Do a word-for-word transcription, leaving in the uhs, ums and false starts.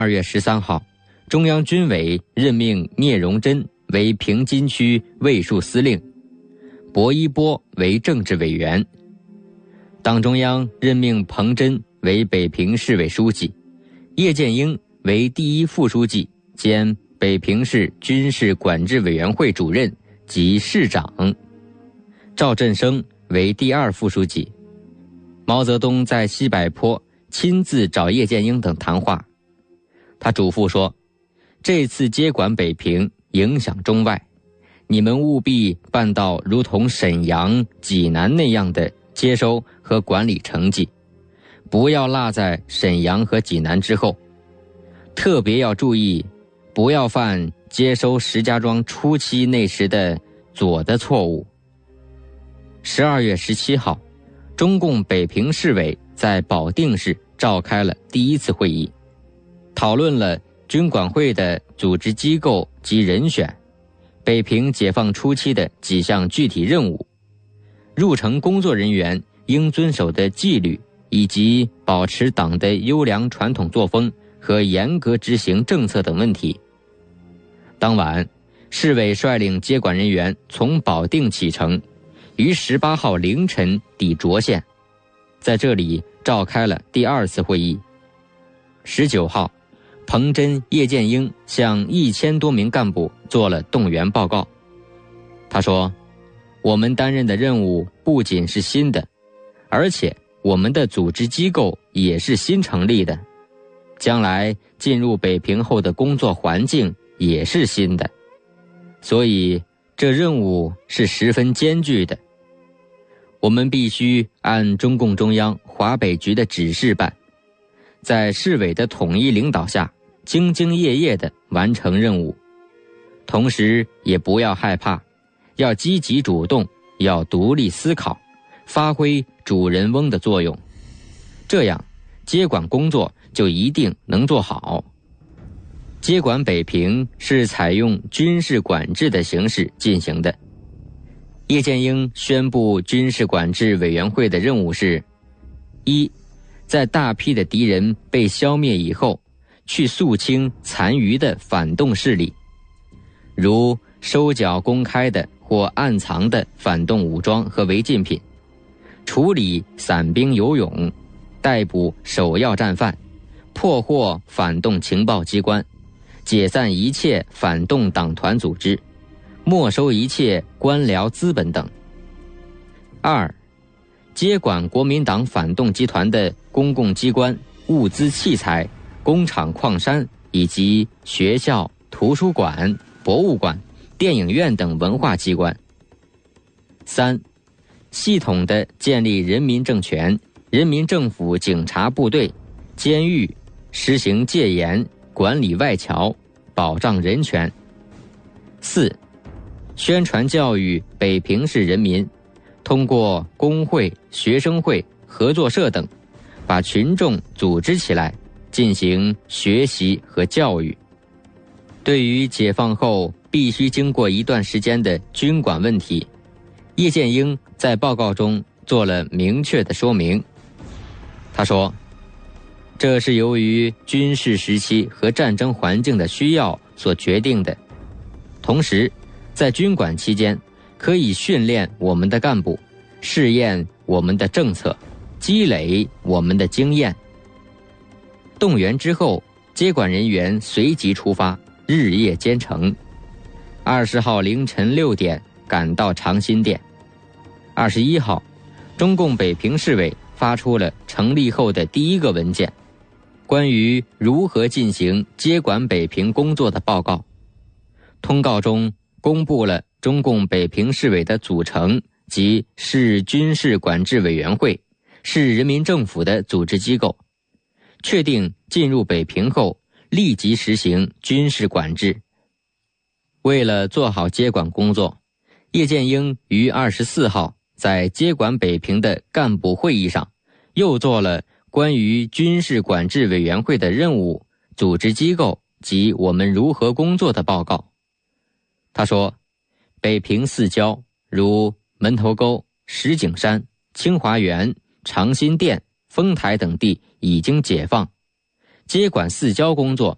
二月十三号，中央军委任命聂荣臻为平津区卫戍司令，薄一波为政治委员。党中央任命彭真为北平市委书记，叶剑英为第一副书记兼北平市军事管制委员会主任及市长，赵振声为第二副书记。毛泽东在西柏坡亲自找叶剑英等谈话，他嘱咐说，这次接管北平影响中外，你们务必办到如同沈阳、济南那样的接收和管理成绩，不要落在沈阳和济南之后，特别要注意不要犯接收石家庄初期那时的左的错误。十二月十七号，中共北平市委在保定市召开了第一次会议，讨论了军管会的组织机构及人选，北平解放初期的几项具体任务，入城工作人员应遵守的纪律，以及保持党的优良传统作风和严格执行政策等问题。当晚，市委率领接管人员从保定启程，于十八号凌晨抵涿县，在这里召开了第二次会议。十九号，彭真、叶剑英向一千多名干部做了动员报告。他说，我们担任的任务不仅是新的，而且我们的组织机构也是新成立的，将来进入北平后的工作环境也是新的，所以这任务是十分艰巨的。我们必须按中共中央华北局的指示办，在市委的统一领导下，兢兢业业地完成任务。同时也不要害怕，要积极主动，要独立思考，发挥主人翁的作用，这样接管工作就一定能做好。接管北平是采用军事管制的形式进行的。叶剑英宣布军事管制委员会的任务是：一，在大批的敌人被消灭以后，去肃清残余的反动势力，如收缴公开的或暗藏的反动武装和违禁品，处理散兵游勇，逮捕首要战犯，破获反动情报机关，解散一切反动党团组织，没收一切官僚资本等。二，接管国民党反动集团的公共机关、物资器材、工厂矿山以及学校、图书馆、博物馆、电影院等文化机关。三，系统地建立人民政权、人民政府警察部队、监狱，实行戒严，管理外侨，保障人权。四，宣传教育北平市人民，通过工会、学生会、合作社等，把群众组织起来，进行学习和教育。对于解放后必须经过一段时间的军管问题，叶剑英在报告中做了明确的说明。他说，这是由于军事时期和战争环境的需要所决定的，同时在军管期间可以训练我们的干部，试验我们的政策，积累我们的经验。动员之后，接管人员随即出发，日夜兼程。二十号凌晨六点赶到长辛店。二十一号，中共北平市委发出了成立后的第一个文件，关于如何进行接管北平工作的报告。通告中公布了中共北平市委的组成及市军事管制委员会、市人民政府的组织机构，确定进入北平后立即实行军事管制。为了做好接管工作，叶剑英于二十四号在接管北平的干部会议上，又做了关于军事管制委员会的任务、组织机构及我们如何工作的报告。他说，北平四郊如门头沟、石景山、清华园、长辛店、丰台等地已经解放，接管四郊工作